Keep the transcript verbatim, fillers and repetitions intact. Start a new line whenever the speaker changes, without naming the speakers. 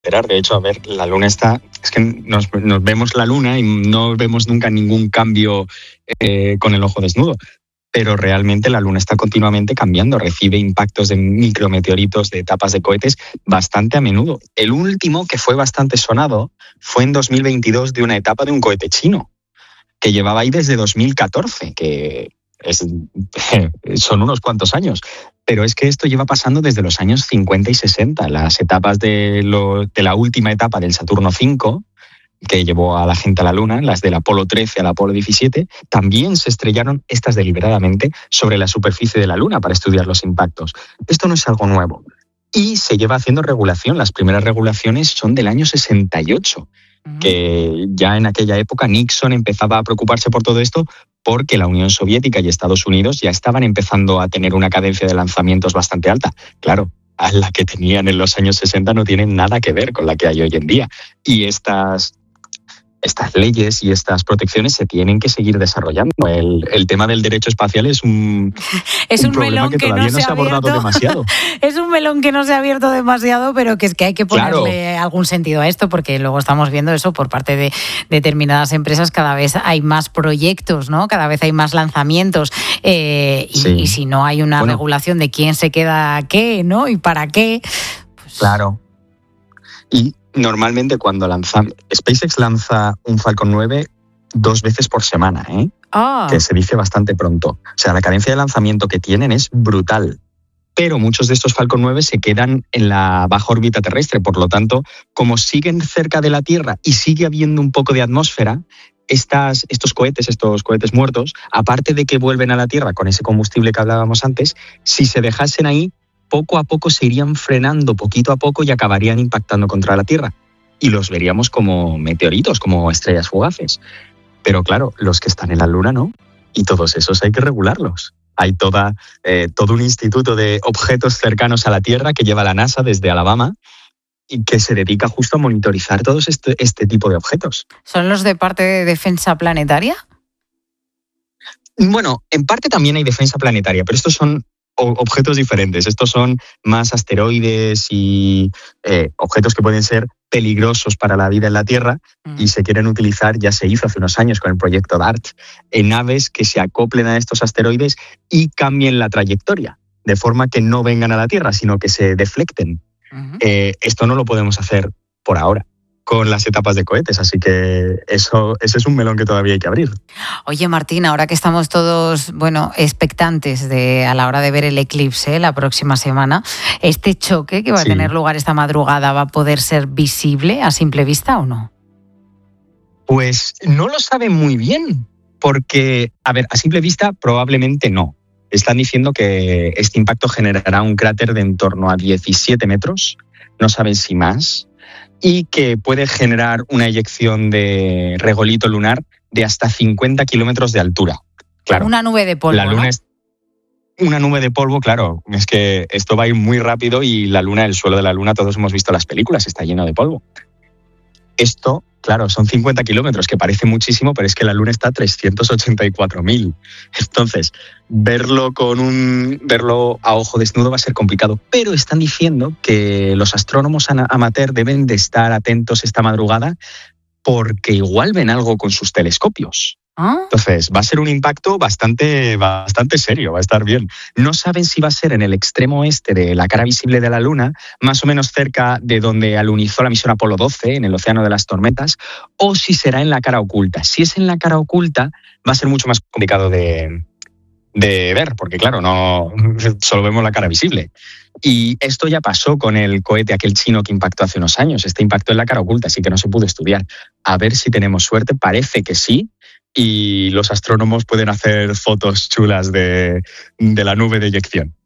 enterar. De hecho, a ver, la Luna está... Es que nos, nos vemos la Luna y no vemos nunca ningún cambio eh, con el ojo desnudo. Pero realmente la Luna está continuamente cambiando, recibe impactos de micrometeoritos, de etapas de cohetes bastante a menudo. El último, que fue bastante sonado, fue en dos mil veintidós de una etapa de un cohete chino, que llevaba ahí desde dos mil catorce, que es, son unos cuantos años. Pero es que esto lleva pasando desde los años cincuenta y sesenta. Las etapas de, lo, de la última etapa del Saturno cinco, que llevó a la gente a la Luna, las del Apolo trece al Apolo diecisiete, también se estrellaron, estas deliberadamente, sobre la superficie de la Luna para estudiar los impactos. Esto no es algo nuevo. Y se lleva haciendo regulación. Las primeras regulaciones son del año sesenta y ocho, uh-huh. que ya en aquella época Nixon empezaba a preocuparse por todo esto porque la Unión Soviética y Estados Unidos ya estaban empezando a tener una cadencia de lanzamientos bastante alta. Claro, a la que tenían en los años sesenta no tiene nada que ver con la que hay hoy en día. Y estas... Estas leyes y estas protecciones se tienen que seguir desarrollando. El, el tema del derecho espacial es un,
es un,
un problema
melón
que,
que
todavía
no
no se ha abordado
abierto.
demasiado.
Es un melón que no se ha abierto demasiado, pero que es que hay que ponerle claro. algún sentido a esto, porque luego estamos viendo eso por parte de determinadas empresas. Cada vez hay más proyectos, ¿no? Cada vez hay más lanzamientos. Eh, y, sí. y si no hay una bueno. regulación de quién se queda qué, ¿no? Y para qué. Pues...
Claro. Y normalmente cuando lanzan... SpaceX lanza un Falcon nueve dos veces por semana, ¿eh?
Oh.
Que se dice bastante pronto. O sea, la cadencia de lanzamiento que tienen es brutal. Pero muchos de estos Falcon nueve se quedan en la baja órbita terrestre. Por lo tanto, como siguen cerca de la Tierra y sigue habiendo un poco de atmósfera, estas, estos cohetes, estos cohetes muertos, aparte de que vuelven a la Tierra con ese combustible que hablábamos antes, si se dejasen ahí, poco a poco se irían frenando poquito a poco y acabarían impactando contra la Tierra. Y los veríamos como meteoritos, como estrellas fugaces. Pero claro, los que están en la Luna no. Y todos esos hay que regularlos. Hay toda, eh, todo un instituto de objetos cercanos a la Tierra que lleva la NASA desde Alabama y que se dedica justo a monitorizar todos este, este tipo de objetos.
¿Son los de parte de defensa planetaria?
Bueno, en parte también hay defensa planetaria, pero estos son objetos diferentes. Estos son más asteroides y eh, objetos que pueden ser peligrosos para la vida en la Tierra mm. y se quieren utilizar, ya se hizo hace unos años con el proyecto DART, en naves que se acoplen a estos asteroides y cambien la trayectoria, de forma que no vengan a la Tierra, sino que se deflecten. Uh-huh. Eh, esto no lo podemos hacer por ahora con las etapas de cohetes, así que eso, ese es un melón que todavía hay que abrir.
Oye, Martín, ahora que estamos todos, bueno, expectantes de a la hora de ver el eclipse la próxima semana, ¿este choque que va sí. a tener lugar esta madrugada va a poder ser visible a simple vista o no?
Pues no lo saben muy bien, porque, a ver, a simple vista probablemente no. Están diciendo que este impacto generará un cráter de en torno a diecisiete metros, no saben si más, y que puede generar una eyección de regolito lunar de hasta cincuenta kilómetros de altura. Claro,
una nube de polvo,
la Luna
¿no?
es una nube de polvo, claro. Es que esto va a ir muy rápido y la Luna, el suelo de la Luna, todos hemos visto las películas, está lleno de polvo. Esto, claro, son cincuenta kilómetros, que parece muchísimo, pero es que la Luna está a trescientos ochenta y cuatro mil. Entonces, verlo con un verlo a ojo desnudo va a ser complicado. Pero están diciendo que los astrónomos amateur deben de estar atentos esta madrugada porque igual ven algo con sus telescopios. Entonces, va a ser un impacto bastante, bastante serio, va a estar bien. No saben si va a ser en el extremo oeste de la cara visible de la Luna, más o menos cerca de donde alunizó la misión Apolo doce, en el Océano de las Tormentas, o si será en la cara oculta. Si es en la cara oculta, va a ser mucho más complicado de, de ver, porque claro, no solo vemos la cara visible. Y esto ya pasó con el cohete aquel chino que impactó hace unos años. Este impactó en la cara oculta, así que no se pudo estudiar. A ver si tenemos suerte, parece que sí, y los astrónomos pueden hacer fotos chulas de, de la nube de eyección.